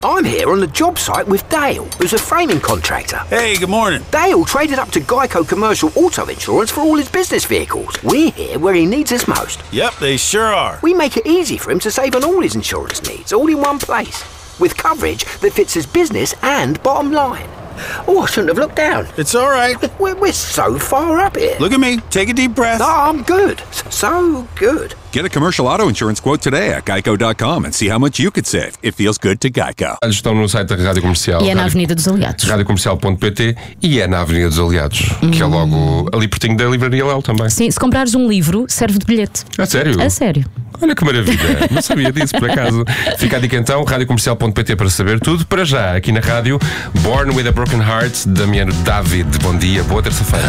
I'm here on the job site with Dale, who's a framing contractor. Hey, good morning. Dale traded up to Geico Commercial Auto Insurance for all his business vehicles. We're here where he needs us most. Yep, they sure are. We make it easy for him to save on all his insurance needs, all in one place, with coverage that fits his business and bottom line. Oh, I shouldn't have looked down. It's all right. We're so far up here. Look at me. Take a deep breath. No, I'm good. So good. Get a commercial auto insurance quote today at geico.com and see how much you could save. It feels good to Geico. Estão no site da Rádio Comercial. E é na Avenida dos Aliados. radiocomercial.pt e é na Avenida dos Aliados, que é logo ali pertinho da Livraria Léo também. Sim, se comprares um livro, serve de bilhete. A sério? A sério. Olha que maravilha, não sabia disso por acaso. Fica a dica então, radiocomercial.pt para saber tudo. Para já, aqui na rádio, Born with a Broken Heart, Damiano David. Bom dia, boa terça-feira.